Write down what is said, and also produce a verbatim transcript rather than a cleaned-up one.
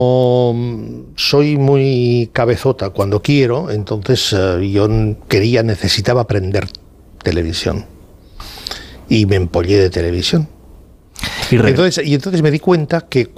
soy muy cabezota cuando quiero, entonces uh, yo quería, necesitaba aprender televisión. Y me empollé de televisión. Y, entonces, y entonces me di cuenta que